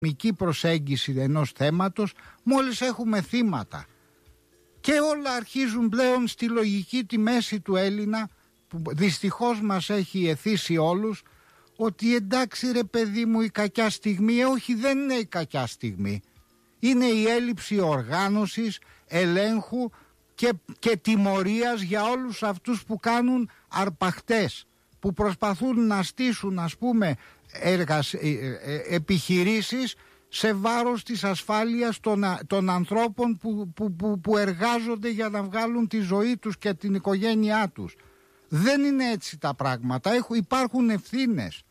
μική προσέγγιση ενός θέματος μόλις έχουμε θύματα. Και όλα αρχίζουν πλέον στη λογική τη μέση του Έλληνα, που δυστυχώς μας έχει εθίσει όλους, ότι εντάξει ρε παιδί μου, η κακιά στιγμή, όχι, δεν είναι η κακιά στιγμή. Είναι η έλλειψη οργάνωσης, ελέγχου και τιμωρίας για όλους αυτούς που κάνουν αρπαχτές, που προσπαθούν να στήσουν, ας πούμε, επιχειρήσεις σε βάρος της ασφάλειας των ανθρώπων που εργάζονται για να βγάλουν τη ζωή τους και την οικογένειά τους. Δεν είναι έτσι τα πράγματα. Υπάρχουν ευθύνες.